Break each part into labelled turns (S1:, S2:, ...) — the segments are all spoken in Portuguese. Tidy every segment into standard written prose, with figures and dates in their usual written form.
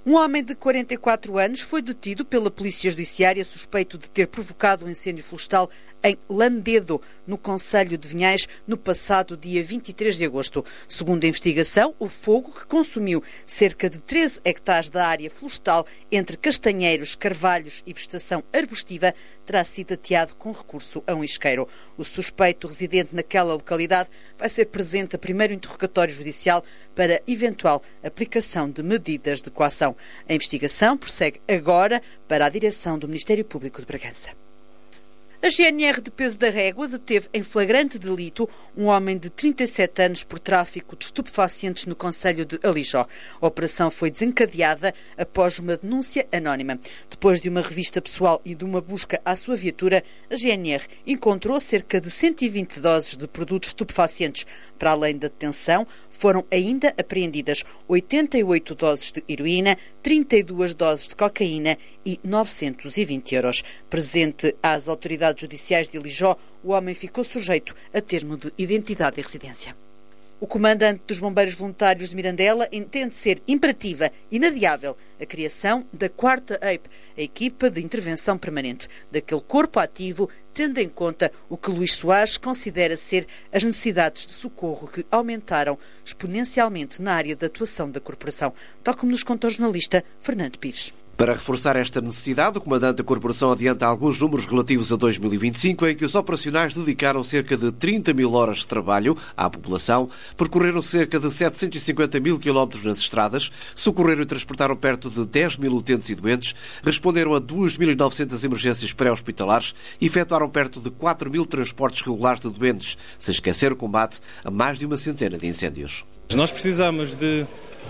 S1: Um homem de 44 anos foi detido pela Polícia Judiciária suspeito de ter provocado um incêndio florestal em Landedo, no concelho de Vinhais, no passado dia 23 de agosto. Segundo a investigação, o fogo, que consumiu cerca de 13 hectares da área florestal entre castanheiros, carvalhos e vegetação arbustiva, terá sido ateado com recurso a um isqueiro. O suspeito residente naquela localidade vai ser presente a primeiro interrogatório judicial para eventual aplicação de medidas de coação. A investigação prossegue agora para a direção do Ministério Público de Bragança. A GNR de Peso da Régua deteve em flagrante delito um homem de 37 anos por tráfico de estupefacientes no concelho de Alijó. A operação foi desencadeada após uma denúncia anónima. Depois de uma revista pessoal e de uma busca à sua viatura, a GNR encontrou cerca de 120 doses de produtos estupefacientes. Para além da detenção, foram ainda apreendidas 88 doses de heroína, 32 doses de cocaína e 920 euros. Presente às autoridades judiciais de Alijó, o homem ficou sujeito a termo de identidade e residência. O comandante dos Bombeiros Voluntários de Mirandela entende ser imperativa e inadiável a criação da 4ª EIP, a equipa de intervenção permanente, daquele corpo ativo, tendo em conta o que Luís Soares considera ser as necessidades de socorro que aumentaram exponencialmente na área de atuação da corporação, tal como nos conta o jornalista Fernando Pires.
S2: Para reforçar esta necessidade, o comandante da corporação adianta alguns números relativos a 2025, em que os operacionais dedicaram cerca de 30 mil horas de trabalho à população, percorreram cerca de 750 mil quilómetros nas estradas, socorreram e transportaram perto de 10 mil utentes e doentes, responderam a 2.900 emergências pré-hospitalares e efetuaram perto de 4 mil transportes regulares de doentes, sem esquecer o combate a mais de uma centena de incêndios.
S3: Nós precisamos de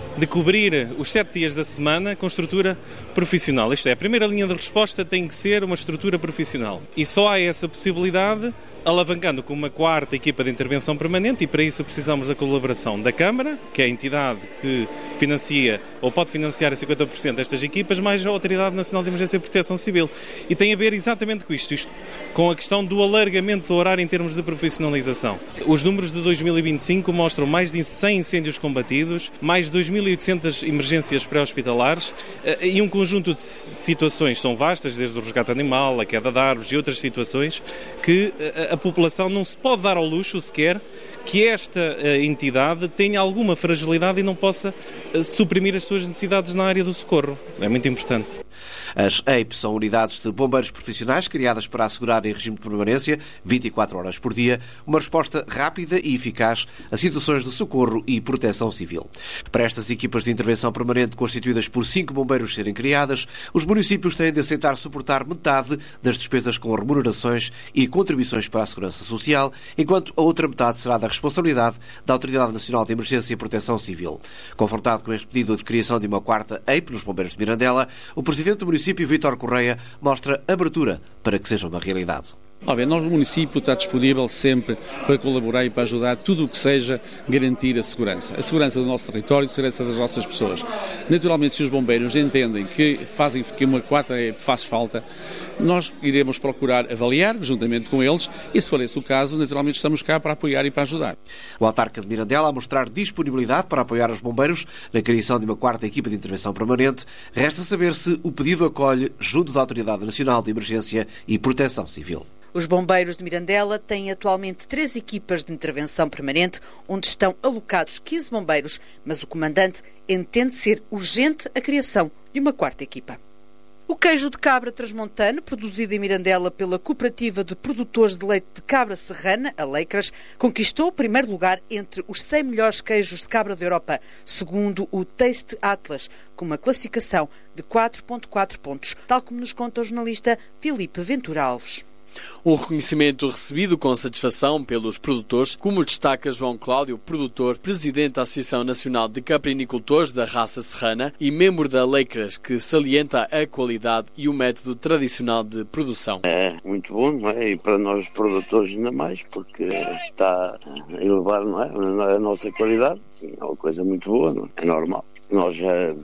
S3: cobrir os 7 dias da semana com estrutura profissional. Isto é, a primeira linha de resposta tem que ser uma estrutura profissional. E só há essa possibilidade alavancando com uma 4ª equipa de intervenção permanente, e para isso precisamos da colaboração da Câmara, que é a entidade que financia ou pode financiar a 50% destas equipas, mais a Autoridade Nacional de Emergência e Proteção Civil. E tem a ver exatamente com isto com a questão do alargamento do horário em termos de profissionalização. Os números de 2025 mostram mais de 100 incêndios combatidos, mais de 2.800 emergências pré-hospitalares e um conjunto de situações são vastas, desde o resgate animal, a queda de árvores e outras situações que a população não se pode dar ao luxo sequer que esta entidade tenha alguma fragilidade e não possa suprimir as suas necessidades na área do socorro. É muito importante.
S2: As EIP são unidades de bombeiros profissionais criadas para assegurar em regime de permanência, 24 horas por dia, uma resposta rápida e eficaz a situações de socorro e proteção civil. Para estas equipas de intervenção permanente constituídas por 5 bombeiros serem criadas, os municípios têm de aceitar suportar metade das despesas com remunerações e contribuições para a segurança social, enquanto a outra metade será da responsabilidade da Autoridade Nacional de Emergência e Proteção Civil. Confrontado com este pedido de criação de uma 4ª EIP nos bombeiros de Mirandela, o presidente do município, Vítor Correia, mostra abertura para que seja uma realidade.
S4: Nós, o município, está disponível sempre para colaborar e para ajudar tudo o que seja garantir a segurança do nosso território, a segurança das nossas pessoas. Naturalmente, se os bombeiros entendem que uma 4ª faz falta, nós iremos procurar avaliar juntamente com eles e, se for esse o caso, naturalmente estamos cá para apoiar e para ajudar.
S2: O autarca de Mirandela a mostrar disponibilidade para apoiar os bombeiros na criação de uma 4ª equipa de intervenção permanente. Resta saber se o pedido acolhe junto da Autoridade Nacional de Emergência e Proteção Civil.
S1: Os bombeiros de Mirandela têm atualmente 3 equipas de intervenção permanente, onde estão alocados 15 bombeiros, mas o comandante entende ser urgente a criação de uma 4ª equipa. O queijo de cabra transmontano, produzido em Mirandela pela Cooperativa de Produtores de Leite de Cabra Serrana, a Leicras, conquistou o primeiro lugar entre os 100 melhores queijos de cabra da Europa, segundo o Taste Atlas, com uma classificação de 4.4 pontos, tal como nos conta o jornalista Filipe Ventura Alves.
S5: Um reconhecimento recebido com satisfação pelos produtores, como destaca João Cláudio, produtor, presidente da Associação Nacional de Caprinicultores da raça serrana e membro da Leicras, que salienta a qualidade e o método tradicional de produção.
S6: É muito bom, não é? E para nós produtores ainda mais, porque está a elevar, não é? A nossa qualidade. Sim, é uma coisa muito boa, não é? É normal. Nós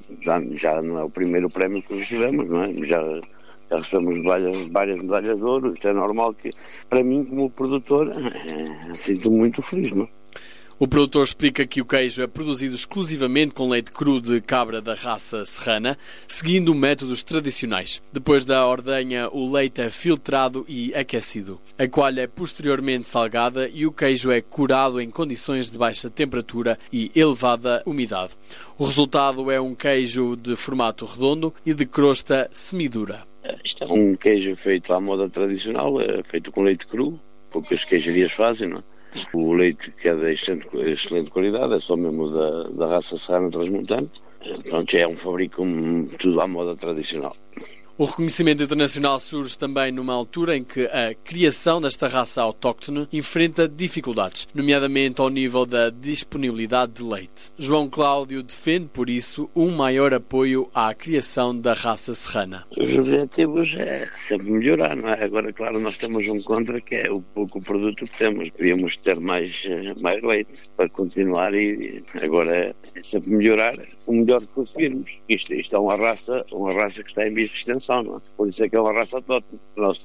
S6: já não é o primeiro prémio que recebemos, não é? Já recebemos várias medalhas de ouro. Isto é normal que, para mim, como produtor, sinto-me muito feliz, não é?
S5: O produtor explica que o queijo é produzido exclusivamente com leite cru de cabra da raça serrana, seguindo métodos tradicionais. Depois da ordenha, o leite é filtrado e aquecido. A coalha é posteriormente salgada e o queijo é curado em condições de baixa temperatura e elevada umidade. O resultado é um queijo de formato redondo e de crosta semidura.
S6: Isto é um queijo feito à moda tradicional, é feito com leite cru, poucas queijarias fazem, não é? O leite que é de excelente qualidade, é só mesmo da raça serrana transmontana. Pronto, é um fabrico tudo à moda tradicional.
S5: O reconhecimento internacional surge também numa altura em que a criação desta raça autóctone enfrenta dificuldades, nomeadamente ao nível da disponibilidade de leite. João Cláudio defende, por isso, um maior apoio à criação da raça serrana.
S6: Os objetivos é sempre melhorar, não é? Agora, claro, nós temos um contra que é o pouco produto que temos. Devíamos ter mais leite para continuar e agora é sempre melhorar o melhor que conseguirmos. Isto é uma raça que está em vias de extensão. Por isso é que é uma raça autóctone. O nosso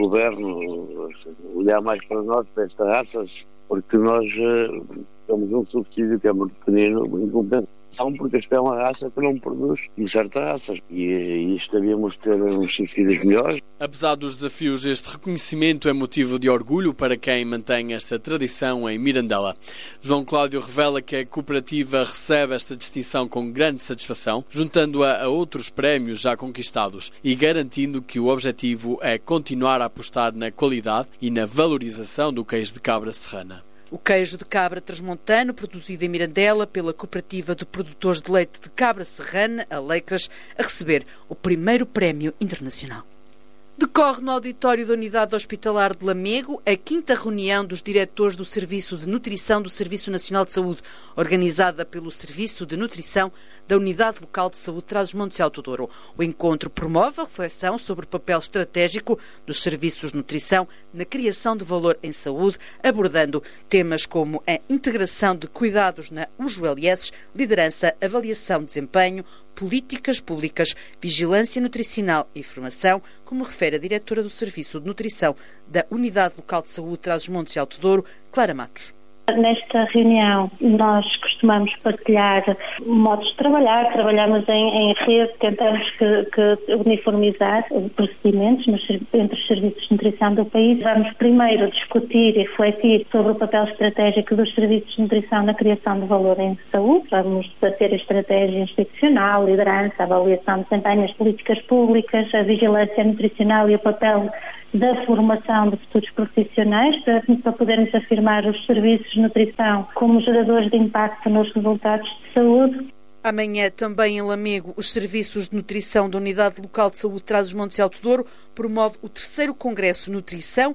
S6: governo olhar mais para nós, para estas raças, porque nós temos um subsídio que é muito pequenino, em compensação, porque esta é uma raça que não produz como certas raças. E isto devíamos ter uns subsídios melhores.
S5: Apesar dos desafios, este reconhecimento é motivo de orgulho para quem mantém esta tradição em Mirandela. João Cláudio revela que a cooperativa recebe esta distinção com grande satisfação, juntando-a a outros prémios já conquistados e garantindo que o objetivo é continuar a apostar na qualidade e na valorização do queijo de cabra serrana.
S1: O queijo de cabra transmontano, produzido em Mirandela pela Cooperativa de Produtores de Leite de Cabra Serrana, a Leicras, a receber o primeiro prémio internacional. Decorre no auditório da Unidade Hospitalar de Lamego a 5ª reunião dos diretores do Serviço de Nutrição do Serviço Nacional de Saúde, organizada pelo Serviço de Nutrição da Unidade Local de Saúde Trás-os-Montes e Alto Douro. O encontro promove a reflexão sobre o papel estratégico dos serviços de nutrição na criação de valor em saúde, abordando temas como a integração de cuidados na UJLS, liderança, avaliação de desempenho, políticas públicas, vigilância nutricional e formação, como refere a diretora do Serviço de Nutrição da Unidade Local de Saúde Trás-os-Montes e Alto Douro, Clara Matos.
S7: Nesta reunião nós costumamos partilhar modos de trabalhar, trabalhamos em rede, tentamos que uniformizar procedimentos entre os serviços de nutrição do país. Vamos primeiro discutir e refletir sobre o papel estratégico dos serviços de nutrição na criação de valor em saúde. Vamos debater a estratégia institucional, liderança, avaliação de desempenho, as políticas públicas, a vigilância nutricional e o papel da formação de futuros profissionais para podermos afirmar os serviços de nutrição como geradores de impacto nos resultados de saúde.
S1: Amanhã, também em Lamego, os serviços de nutrição da Unidade Local de Saúde Trás-os-Montes e Alto Douro promove o 3º Congresso Nutrição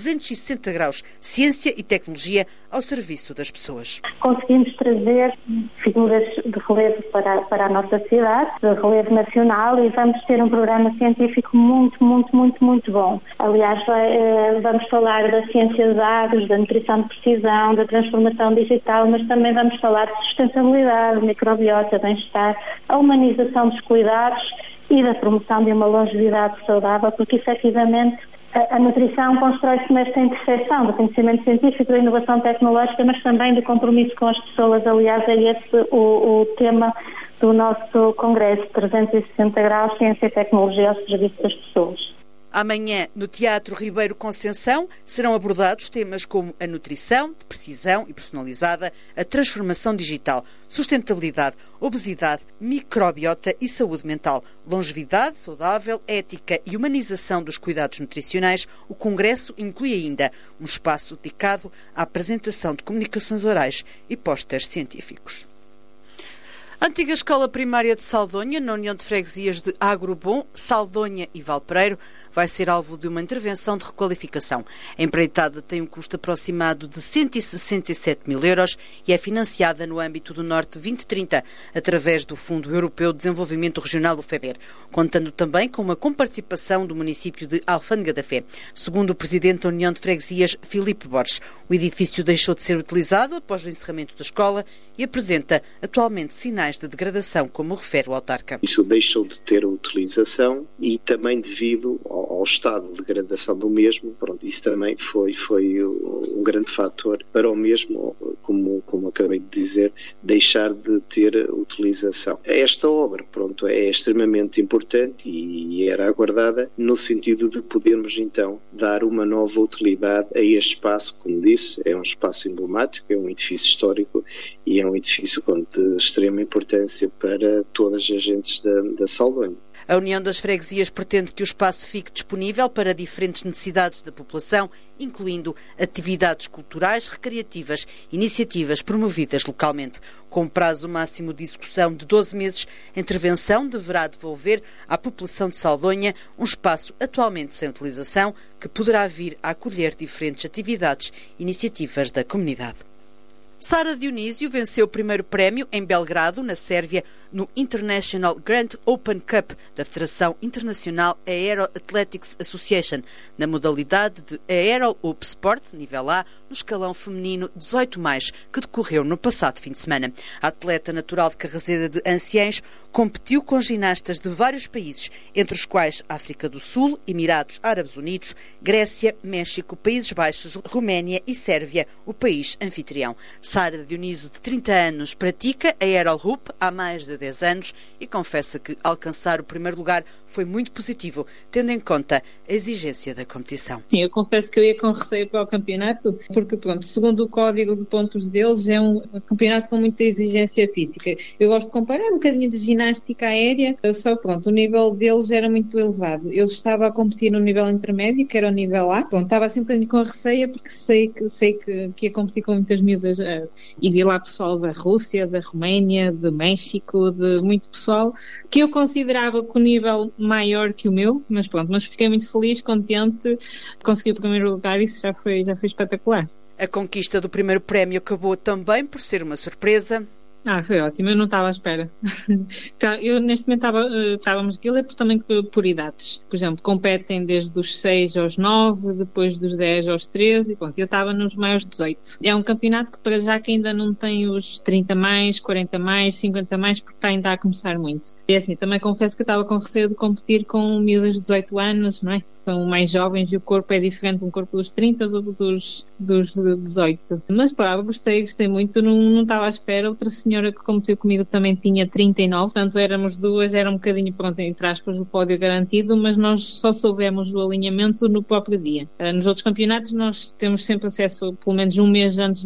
S1: 360 graus, ciência e tecnologia ao serviço das pessoas.
S7: Conseguimos trazer figuras de relevo para a nossa cidade, de relevo nacional, e vamos ter um programa científico muito bom. Aliás, vamos falar da ciência de dados, da nutrição de precisão, da transformação digital, mas também vamos falar de sustentabilidade, microbiota, bem-estar, a humanização dos cuidados e da promoção de uma longevidade saudável, porque efetivamente a nutrição constrói-se nesta interseção do conhecimento científico, da inovação tecnológica, mas também do compromisso com as pessoas. Aliás, é esse o tema do nosso Congresso 360 graus, ciência e tecnologia ao serviço das pessoas.
S1: Amanhã, no Teatro Ribeiro Conceição, serão abordados temas como a nutrição de precisão e personalizada, a transformação digital, sustentabilidade, obesidade, microbiota e saúde mental, longevidade saudável, ética e humanização dos cuidados nutricionais. O Congresso inclui ainda um espaço dedicado à apresentação de comunicações orais e pósteres científicos. A antiga escola primária de Saldonha, na União de Freguesias de Agrobom, Saldonha e Valpereiro, vai ser alvo de uma intervenção de requalificação. A empreitada tem um custo aproximado de 167 mil euros e é financiada no âmbito do Norte 2030, através do Fundo Europeu de Desenvolvimento Regional, o FEDER, contando também com uma comparticipação do município de Alfândega da Fé. Segundo o presidente da União de Freguesias, Filipe Borges, o edifício deixou de ser utilizado após o encerramento da escola e apresenta atualmente sinais de degradação, como refere o autarca.
S8: Isso deixou de ter utilização e também devido ao estado de degradação do mesmo, isso também foi um grande fator para o mesmo como acabei de dizer, deixar de ter utilização. Esta obra, é extremamente importante e era aguardada no sentido de podermos então dar uma nova utilidade a este espaço. Como disse, é um espaço emblemático, é um edifício histórico e é um edifício de extrema importância para todas as gentes da Saldanha.
S1: A União das Freguesias pretende que o espaço fique disponível para diferentes necessidades da população, incluindo atividades culturais, recreativas, iniciativas promovidas localmente. Com prazo máximo de execução de 12 meses, a intervenção deverá devolver à população de Saldonha um espaço atualmente sem utilização que poderá vir a acolher diferentes atividades e iniciativas da comunidade. Sara Dionísio venceu o primeiro prémio em Belgrado, na Sérvia, no International Grand Open Cup da Federação Internacional Aero Athletics Association, na modalidade de Aero Up Sport, nível A, no escalão feminino 18+, que decorreu no passado fim de semana. A atleta natural de Carraseda de Anciães competiu com ginastas de vários países, entre os quais África do Sul, Emirados Árabes Unidos, Grécia, México, Países Baixos, Roménia e Sérvia, o país anfitrião. Sara Dionísio, de 30 anos, pratica a aerohoop há mais de 10 anos e confessa que alcançar o primeiro lugar foi muito positivo, tendo em conta a exigência da competição.
S9: Sim, eu confesso que eu ia com receio para o campeonato, porque, segundo o código de pontos deles, é um campeonato com muita exigência física. Eu gosto de comparar um bocadinho de ginástica aérea, só o nível deles era muito elevado. Eu estava a competir no nível intermédio, que era o nível A. Estava assim um bocadinho com receio, porque sei que ia competir com muitas miúdas e vi lá pessoal da Rússia, da Roménia, de México, de muito pessoal, que eu considerava com o nível maior que o meu, mas fiquei muito feliz, contente, consegui o primeiro lugar e isso já foi espetacular.
S1: A conquista do primeiro prémio acabou também por ser uma surpresa.
S9: Foi ótimo, eu não estava à espera. Eu neste momento estávamos aquilo também por idades. Por exemplo, competem desde os 6 aos 9, depois dos 10 aos 13 eu estava nos maiores 18. É um campeonato que para já que ainda não tem os 30+, 40+, 50+, porque está ainda a começar muito. E assim, também confesso que eu estava com receio de competir com miúdas de 18 anos, não é? São mais jovens e o corpo é diferente, um corpo dos 30 dos 18. Mas gostei muito, não estava à espera. Outra senhora que competiu comigo também tinha 39, portanto éramos duas, era um bocadinho, entre aspas, o pódio garantido, mas nós só soubemos o alinhamento no próprio dia. Nos outros campeonatos nós temos sempre acesso, pelo menos um mês antes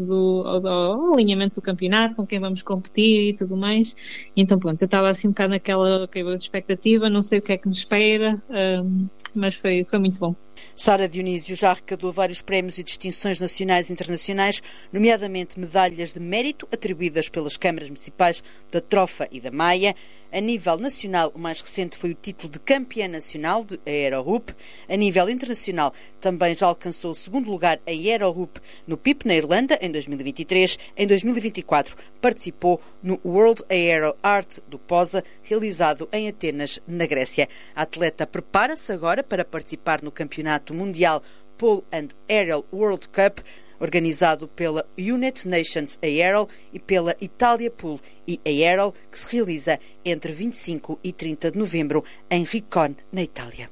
S9: ao alinhamento do campeonato, com quem vamos competir e tudo mais. Então eu estava assim um bocado naquela expectativa, não sei o que é que nos espera, mas foi muito bom.
S1: Sara Dionísio já arrecadou vários prémios e distinções nacionais e internacionais, nomeadamente medalhas de mérito atribuídas pelas câmaras municipais da Trofa e da Maia. A nível nacional, o mais recente foi o título de campeã nacional de aerohoop. A nível internacional, também já alcançou o segundo lugar em aerohoop no PIP, na Irlanda, em 2023. Em 2024, participou no World Aero Art do POSA, realizado em Atenas, na Grécia. A atleta prepara-se agora para participar no Campeonato Mundial Pole and Aerial World Cup, organizado pela United Nations Aerial e pela Italia Pool e Aerial, que se realiza entre 25 e 30 de novembro em Ricon, na Itália.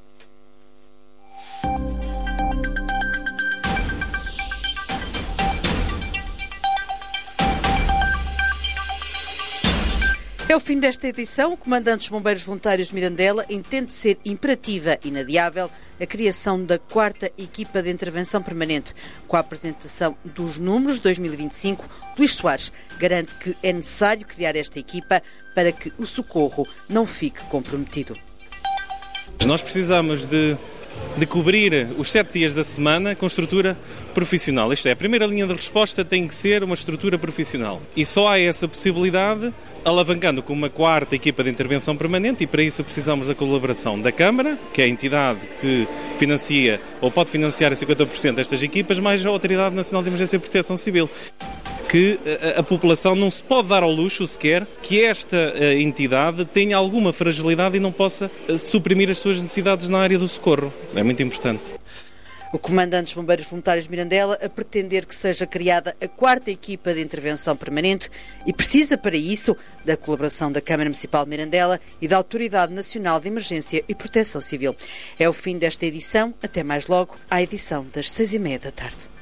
S1: É o fim desta edição. O Comandante dos Bombeiros Voluntários de Mirandela entende ser imperativa e inadiável a criação da 4ª equipa de intervenção permanente. Com a apresentação dos números de 2025, Luís Soares garante que é necessário criar esta equipa para que o socorro não fique comprometido.
S3: Nós precisamos de cobrir os 7 dias da semana com estrutura profissional. Isto é, a primeira linha de resposta tem que ser uma estrutura profissional. E só há essa possibilidade alavancando com uma 4ª equipa de intervenção permanente, e para isso precisamos da colaboração da Câmara, que é a entidade que financia ou pode financiar a 50% destas equipas, mais a Autoridade Nacional de Emergência e Proteção Civil. Que a população não se pode dar ao luxo sequer que esta entidade tenha alguma fragilidade e não possa suprimir as suas necessidades na área do socorro. É muito importante.
S1: O Comandante dos Bombeiros Voluntários de Mirandela a pretender que seja criada a 4ª equipa de intervenção permanente e precisa para isso da colaboração da Câmara Municipal de Mirandela e da Autoridade Nacional de Emergência e Proteção Civil. É o fim desta edição. Até mais logo, à edição das 6:30 da tarde.